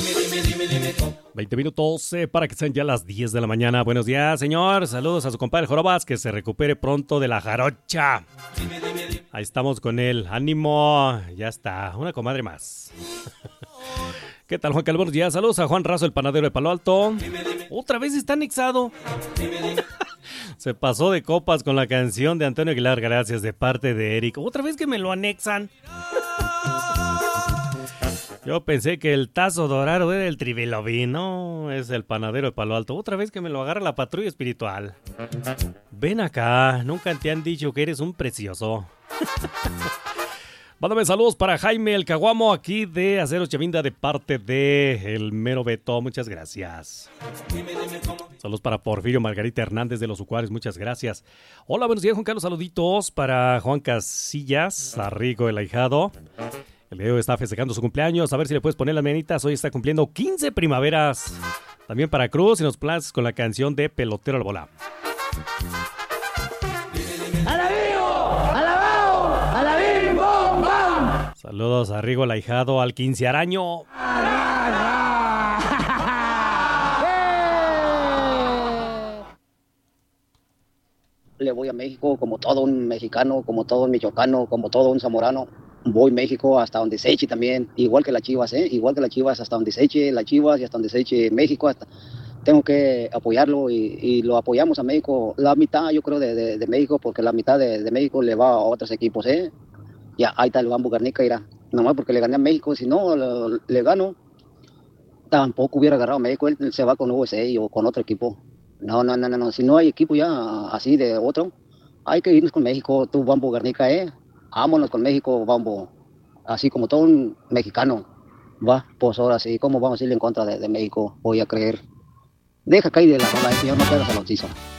20 minutos para que sean ya las 10 de la mañana. Buenos días, señor. Saludos a su compadre Jorobas, que se recupere pronto de la jarocha. Ahí estamos con él. Ánimo. Ya está. Una comadre más. ¿Qué tal, Juan Carlos? Buenos días. Saludos a Juan Razo, el panadero de Palo Alto. Otra vez está anexado. Se pasó de copas con la canción de Antonio Aguilar. Gracias, de parte de Eric. Otra vez que me lo anexan. Yo pensé que el tazo dorado era el Tribilobín. No, es el panadero de Palo Alto. Otra vez que me lo agarra la patrulla espiritual. Ven acá. Nunca te han dicho que eres un precioso. Mándame saludos para Jaime el Caguamo, aquí de Aceros Chavinda, de parte de el mero Beto. Muchas gracias. Saludos para Porfirio Margarita Hernández de Los Ucuares. Muchas gracias. Hola, buenos días, Juan Carlos. Saluditos para Juan Casillas, Arrigo el ahijado. El video está festejando su cumpleaños. A ver si le puedes poner las manitas. Hoy está cumpliendo 15 primaveras. También para Cruz y nos places con la canción de Pelotero al Bola. Saludos a Rigo el ahijado, al quinceaño. Le voy a México como todo un mexicano, como todo un michoacano, como todo un zamorano. Voy a México hasta donde se eche también, igual que las Chivas, igual que las Chivas, hasta donde se eche las Chivas y hasta donde se eche México. Hasta... Tengo que apoyarlo y lo apoyamos a México. La mitad, yo creo, de México, porque la mitad de México le va a otros equipos, Ya, ahí está el Bambo Garnica, irá. Nomás porque le gané a México, si no le gano, tampoco hubiera agarrado a México, él se va con USA o con otro equipo. No, si no hay equipo ya así de otro, hay que irnos con México, tú Bambo Garnica, vámonos con México, Bambo, así como todo un mexicano, va, pues ahora sí, ¿cómo vamos a ir en contra de México? Voy a creer. Deja caer de la bola, señor, no pegas al oxiso.